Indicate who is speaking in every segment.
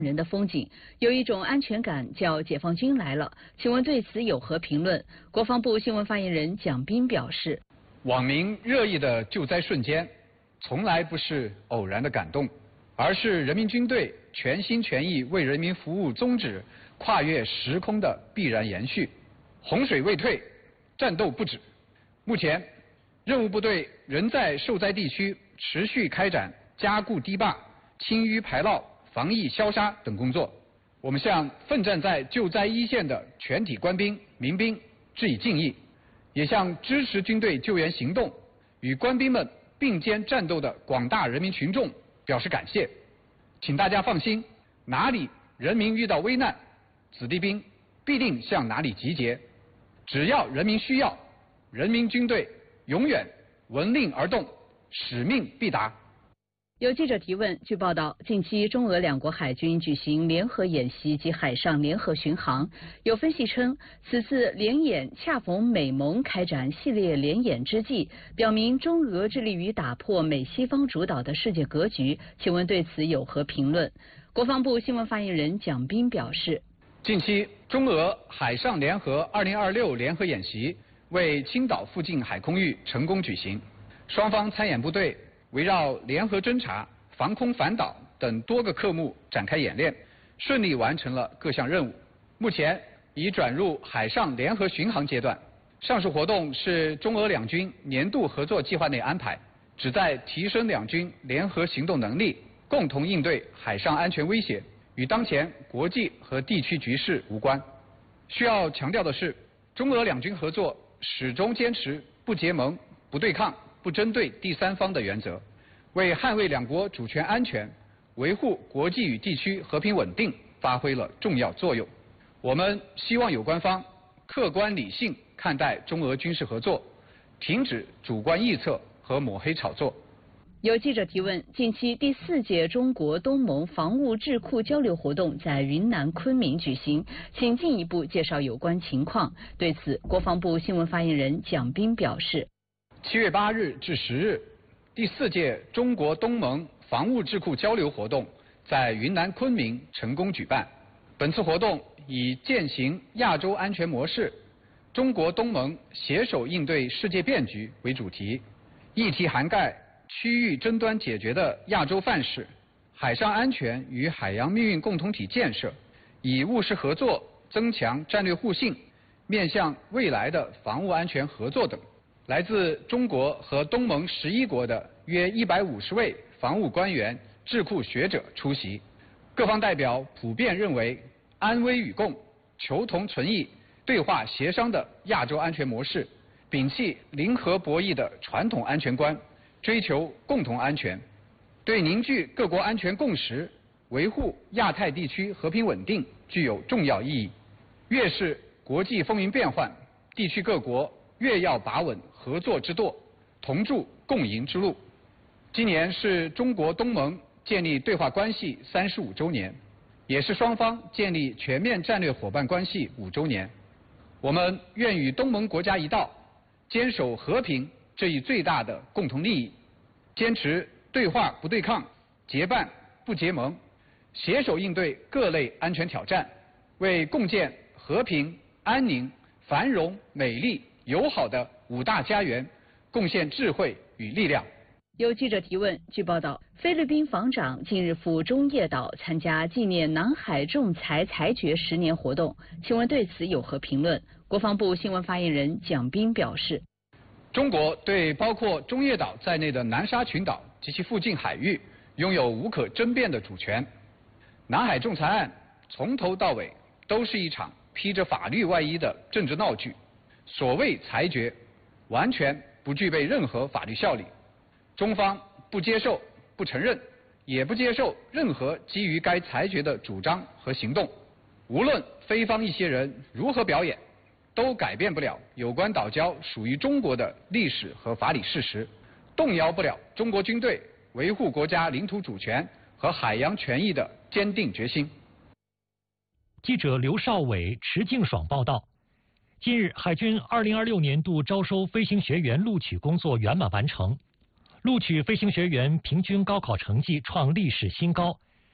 Speaker 1: 人的风景，有一种安全感叫解放军来了。请问对此有何评论？国防部新闻发言人蒋斌表示，
Speaker 2: 网民热议的救灾瞬间，从来不是偶然的感动，而是人民军队全心全意为人民服务宗旨跨越时空的必然延续。洪水未退，战斗不止。目前，任务部队仍在受灾地区持续开展加固堤坝、清淤排涝、防疫消杀等工作。我们向奋战在救灾一线的全体官兵、民兵致以敬意，也向支持军队救援行动、与官兵们并肩战斗的广大人民群众表示感谢。请大家放心，哪里人民遇到危难，子弟兵必定向哪里集结。只要人民需要，人民军队永远闻令而动，使命必达。
Speaker 1: 有记者提问，据报道，近期中俄两国海军举行联合演习及海上联合巡航。有分析称，此次联演恰逢美盟开展系列联演之际，表明中俄致力于打破美西方主导的世界格局。请问对此有何评论？国防部新闻发言人蒋斌表示，
Speaker 2: 近期中俄海上联合2026联合演习为青岛附近海空域成功举行，双方参演部队围绕联合侦察、防空反导等多个科目展开演练，顺利完成了各项任务。目前已转入海上联合巡航阶段。上述活动是中俄两军年度合作计划内安排，旨在提升两军联合行动能力，共同应对海上安全威胁，与当前国际和地区局势无关。需要强调的是，中俄两军合作始终坚持不结盟、不对抗、不针对第三方的原则，为捍卫两国主权安全、维护国际与地区和平稳定发挥了重要作用。我们希望有关方客观理性看待中俄军事合作，停止主观臆测和抹黑炒作。
Speaker 1: 有记者提问，近期第4届中国东盟防务智库交流活动在云南昆明举行，请进一步介绍有关情况。对此，国防部新闻发言人蒋斌表示
Speaker 2: ，7月8日至10日，第4届中国东盟防务智库交流活动在云南昆明成功举办。本次活动以践行亚洲安全模式、中国东盟携手应对世界变局为主题，议题涵盖区域争端解决的亚洲范式、海上安全与海洋命运共同体建设，以务实合作增强战略互信，面向未来的防务安全合作等。来自中国和东盟11国的约150位防务官员、智库学者出席。各方代表普遍认为，安危与共、求同存异、对话协商的亚洲安全模式，摒弃零和博弈的传统安全观，追求共同安全，对凝聚各国安全共识、维护亚太地区和平稳定具有重要意义。越是国际风云变幻，地区各国越要把稳合作之舵，同筑共赢之路。今年是中国东盟建立对话关系35周年，也是双方建立全面战略伙伴关系5周年。我们愿与东盟国家一道，坚守和平这一最大的共同利益，坚持对话不对抗、结伴不结盟，携手应对各类安全挑战，为共建和平、安宁、繁荣、美丽、友好的5大家园贡献智慧与力量。
Speaker 1: 有记者提问，据报道，菲律宾防长近日赴中业岛参加纪念南海仲裁裁决10年活动，请问对此有何评论？国防部新闻发言人蒋斌表示，
Speaker 2: 中国对包括中业岛在内的南沙群岛及其附近海域拥有无可争辩的主权。南海仲裁案从头到尾都是一场披着法律外衣的政治闹剧，所谓裁决完全不具备任何法律效力。中方不接受、不承认，也不接受任何基于该裁决的主张和行动。无论菲方一些人如何表演，都改变不了有关岛礁属于中国的历史和法理事实，动摇不了中国军队维护国家领土主权和海洋权益的坚定决心。
Speaker 3: 记者刘少伟、池静爽报道。近日，海军2026年度招收飞行学员录取工作圆满完成，录取飞行学员平均高考成绩创历史新高，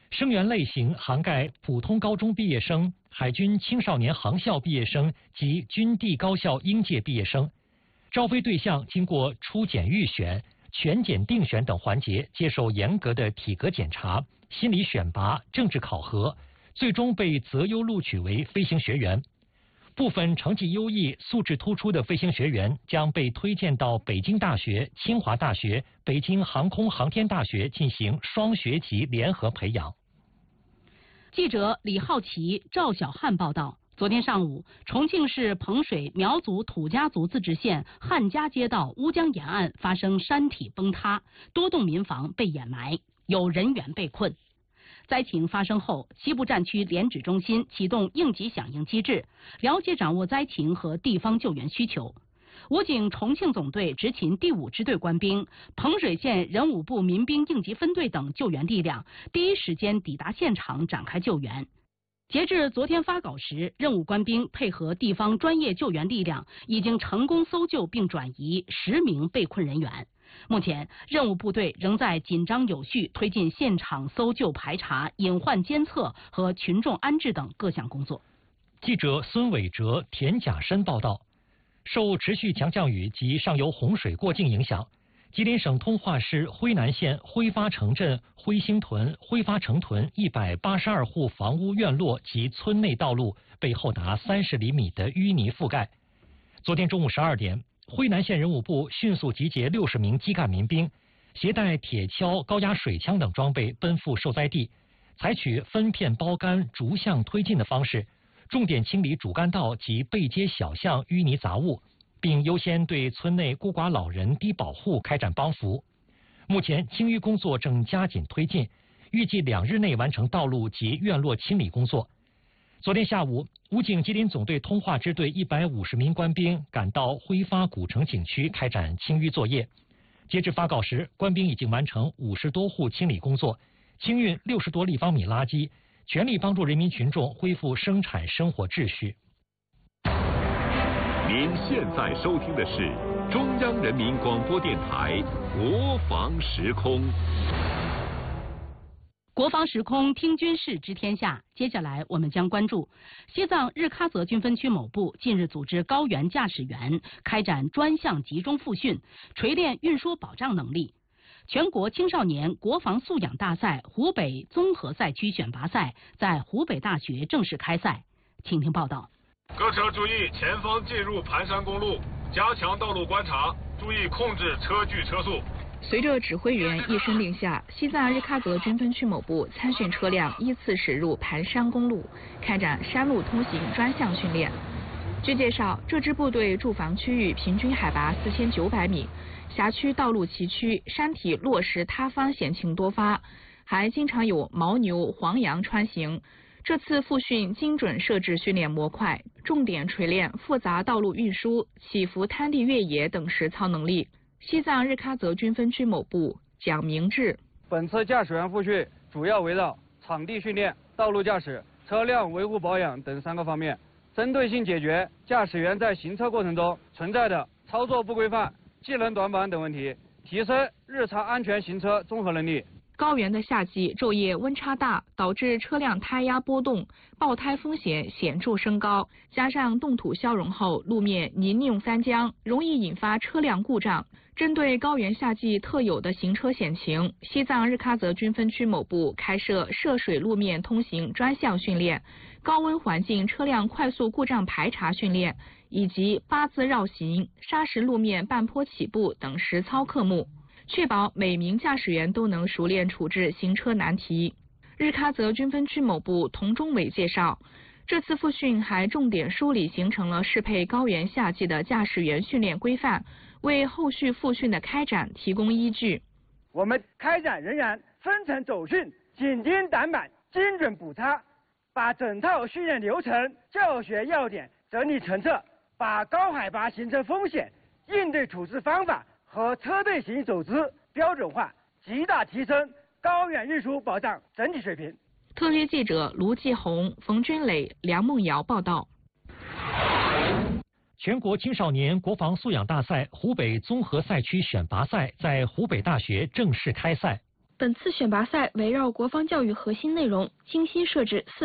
Speaker 3: 生源类型涵盖普通高中毕业生、海军青少年航校毕业生及军地高校应届毕业生。招飞对象经过初检预选、全检定选等环节，接受严格的体格检查、心理选拔、政治考核，最终被择优录取为飞行学员。部分成绩优异、素质突出的飞行学员将被推荐到北京大学、清华大学、北京航空航天大学进行双学籍联合培养。
Speaker 4: 记者李浩奇、赵小汉报道。昨天上午，重庆市彭水苗族土家族自治县汉家街道乌江沿岸发生山体崩塌，多栋民房被掩埋，有人员被困。灾情发生后，西部战区联指中心启动应急响应机制，了解掌握灾情和地方救援需求。武警重庆总队执勤第5支队官兵、彭水县人武部民兵应急分队等救援力量第一时间抵达现场展开救援。截至昨天发稿时，任务官兵配合地方专业救援力量，已经成功搜救并转移10名被困人员。目前，任务部队仍在紧张有序推进现场搜救排查、隐患监测和群众安置等各项工作。
Speaker 3: 记者孙伟哲、田甲申报道。受持续强降雨及上游洪水过境影响，吉林省通化市辉南县辉发城镇辉星屯、辉发城屯182户房屋院落及村内道路被厚达30厘米的淤泥覆盖。昨天中午12点，辉南县人武部迅速集结60名基干民兵，携带铁锹、高压水枪等装备奔赴受灾地，采取分片包干、逐项推进的方式，重点清理主干道及背街小巷淤泥杂物，并优先对村内孤寡老人低保户开展帮扶。目前清淤工作正加紧推进，预计2日内完成道路及院落清理工作。昨天下午，武警吉林总队通化支队150名官兵赶到辉发古城景区开展清淤作业。截至发稿时，官兵已经完成50多户清理工作，清运60多立方米垃圾，全力帮助人民群众恢复生产生活秩序。
Speaker 5: 您现在收听的是中央人民广播电台国防时空。
Speaker 4: 国防时空听军事知天下，接下来我们将关注西藏日喀则军分区某部近日组织高原驾驶员开展专项集中复训，锤炼运输保障能力。全国青少年国防素养大赛湖北综合赛区选拔赛在湖北大学正式开赛，请听报道。
Speaker 6: 各车注意，前方进入盘山公路，加强道路观察，注意控制车距车速。
Speaker 7: 随着指挥员一声令下，西藏日喀则军分区某部参训车辆依次驶入盘山公路，开展山路通行专项训练。据介绍，这支部队驻防区域平均海拔4900米，辖区道路崎岖，山体落石塌方险情多发，还经常有牦牛、黄羊穿行。这次复训精准设置训练模块，重点锤炼复杂道路运输、起伏滩地越野等实操能力。西藏日喀则军分区某部蒋明志：
Speaker 8: 本次驾驶员复训主要围绕场地训练、道路驾驶、车辆维护保养等3个方面，针对性解决驾驶员在行车过程中存在的操作不规范、技能短板等问题，提升日常安全行车综合能力。
Speaker 7: 高原的夏季昼夜温差大，导致车辆胎压波动，爆胎风险显著升高。加上冻土消融后路面泥泞三江，容易引发车辆故障。针对高原夏季特有的行车险情，西藏日喀则军分区某部开设涉水路面通行专项训练、高温环境车辆快速故障排查训练，以及8字绕行、砂石路面半坡起步等实操科目，确保每名驾驶员都能熟练处置行车难题。日喀则军分区某部童忠伟介绍，这次复训还重点梳理形成了适配高原夏季的驾驶员训练规范，为后续复训的开展提供依据。
Speaker 9: 我们开展人员分层走训，紧盯短板，精准补差，把整套训练流程、教学要点整理成册，把高海拔行车风险应对处置方法和车队行走姿标准化，极大提升高原运输保障整体水平。
Speaker 7: 特约记者卢继红、冯军磊、梁梦瑶报道。
Speaker 3: 全国青少年国防素养大赛湖北综合赛区选拔赛在湖北大学正式开赛。
Speaker 10: 本次选拔赛围绕国防教育核心内容，精心设置4